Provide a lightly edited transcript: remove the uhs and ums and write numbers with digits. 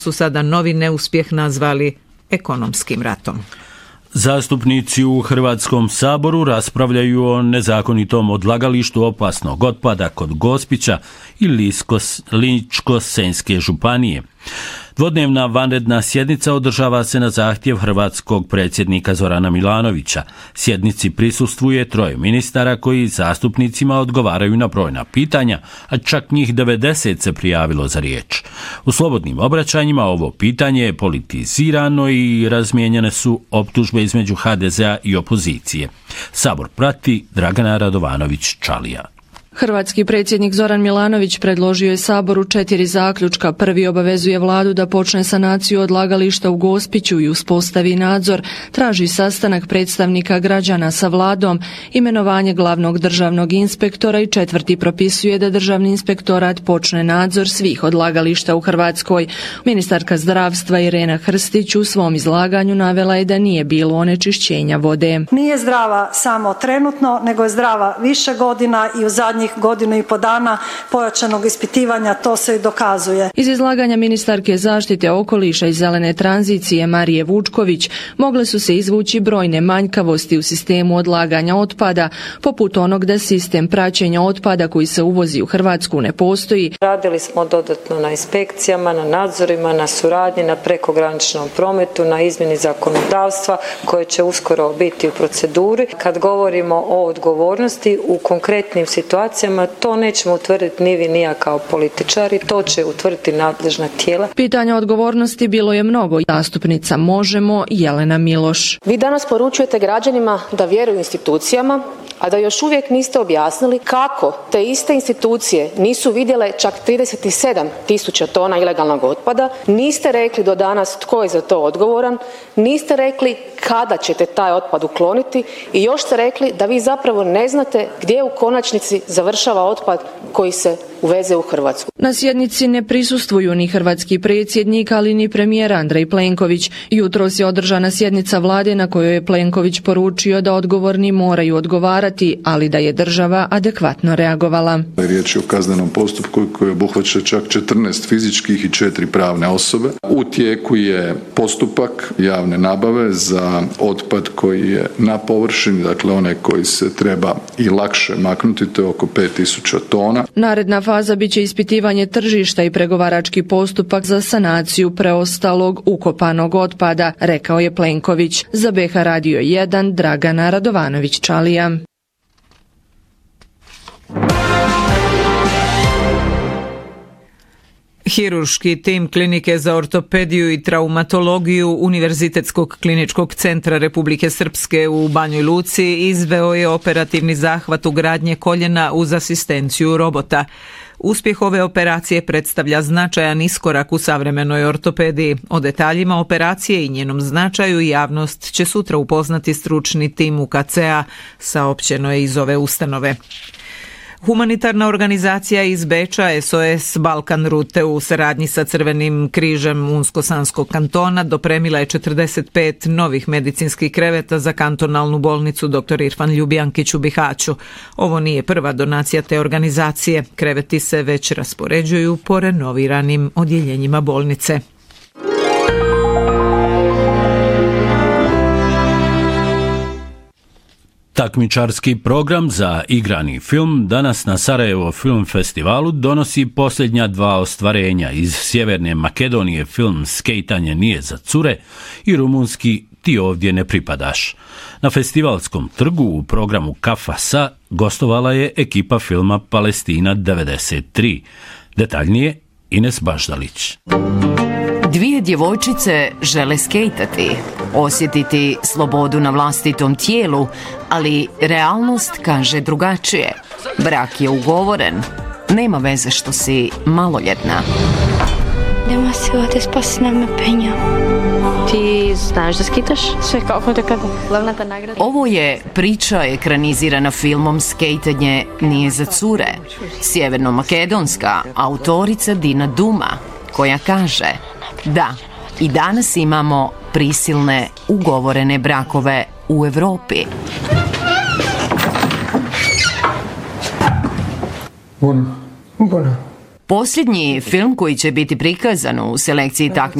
su sada novi neuspjeh nazvali ekonomskim ratom. Zastupnici u Hrvatskom saboru raspravljaju o nezakonitom odlagalištu opasnog otpada kod Gospića i Ličko-senjske županije. Dvodnevna vanredna sjednica održava se na zahtjev hrvatskog predsjednika Zorana Milanovića. Sjednici prisustvuje 3 ministara koji zastupnicima odgovaraju na brojna pitanja, a čak njih 90 se prijavilo za riječ. U slobodnim obraćanjima ovo pitanje je politizirano i razmijenjene su optužbe između HDZ-a i opozicije. Sabor prati Dragana Radovanović-Čalija. Hrvatski predsjednik Zoran Milanović predložio je Saboru 4 zaključka. Prvi obavezuje vladu da počne sanaciju odlagališta u Gospiću i uspostavi nadzor, traži sastanak predstavnika građana sa vladom, imenovanje glavnog državnog inspektora i 4. propisuje da državni inspektorat počne nadzor svih odlagališta u Hrvatskoj. Ministarka zdravstva Irena Hrstić u svom izlaganju navela je da nije bilo onečišćenja vode. Nije zdrava samo trenutno, nego je zdrava više godina i u zadnjih godinu i po dana pojačanog ispitivanja to se i dokazuje. Iz izlaganja ministarke zaštite okoliša i zelene tranzicije Marije Vučković mogle su se izvući brojne manjkavosti u sistemu odlaganja otpada, poput onog da sistem praćenja otpada koji se uvozi u Hrvatsku ne postoji. Radili smo dodatno na inspekcijama, na nadzorima, na suradnji, na prekograničnom prometu, na izmjeni zakonodavstva koje će uskoro biti u proceduri. Kad govorimo o odgovornosti u konkretnim situacijama, to nećemo utvrditi ni vi ni ja kao političari, to će utvrditi nadležna tijela. Pitanja odgovornosti bilo je mnogo. Zastupnica Možemo Jelena Miloš. Vi danas poručujete građanima da vjeruju institucijama, a da još uvijek niste objasnili kako te iste institucije nisu vidjele čak 37.000 tona ilegalnog otpada, niste rekli do danas tko je za to odgovoran, niste rekli kada ćete taj otpad ukloniti i još ste rekli da vi zapravo ne znate gdje u konačnici završava otpad koji se uveze u Hrvatsku. Na sjednici ne prisustvuju ni hrvatski predsjednik, ali ni premijer Andrej Plenković. Jutros je održana sjednica vlade na kojoj je Plenković poručio da odgovorni moraju odgovarati, ali da je država adekvatno reagovala. Riječ je o kaznenom postupku koji obuhvaća čak 14 fizičkih i 4 pravne osobe. U tijeku je postupak javne nabave za otpad koji je na površini, dakle onaj koji se treba i lakše maknuti, to je oko 5.000 tona. Naredna faza biće ispitivanje tržišta i pregovarački postupak za sanaciju preostalog ukopanog otpada, rekao je Plenković. Za BH Radio 1 Dragana Radovanović-Čalija. Hirurški tim Klinike za ortopediju i traumatologiju Univerzitetskog kliničkog centra Republike Srpske u Banjoj Luci izveo je operativni zahvat ugradnje koljena uz asistenciju robota. Uspjeh ove operacije predstavlja značajan iskorak u savremenoj ortopediji. O detaljima operacije i njenom značaju javnost će sutra upoznati stručni tim UKC-a, saopćeno je iz ove ustanove. Humanitarna organizacija iz Beča SOS Balkan Rute u saradnji sa Crvenim križem Unsko-Sanskog kantona dopremila je 45 novih medicinskih kreveta za kantonalnu bolnicu dr. Irfan Ljubijankić u Bihaću. Ovo nije prva donacija te organizacije. Kreveti se već raspoređuju po renoviranim odjeljenjima bolnice. Takmičarski program za igrani film danas na Sarajevo Film Festivalu donosi posljednja 2 ostvarenja. Iz Sjeverne Makedonije film Skejtanje nije za cure i rumunski Ti ovdje ne pripadaš. Na festivalskom trgu u programu Kafa Sa gostovala je ekipa filma Palestina 93. Detaljnije Ines Baždalić. 2 djevojčice žele skejtati, osjetiti slobodu na vlastitom tijelu, ali realnost kaže drugačije. Brak je ugovoren, nema veze što si maloljetna. Nema sila te spasi nama penja. Ti znaš da skitaš? Sve kako te kada glavna ta nagrada. Ovo je priča ekranizirana filmom Skejtanje nije za cure. Sjeverno-makedonska autorica Dina Duma, koja kaže: da, i danas imamo prisilne ugovorene brakove u Evropi. Buono. Posljednji film koji će biti prikazan u selekciji takvih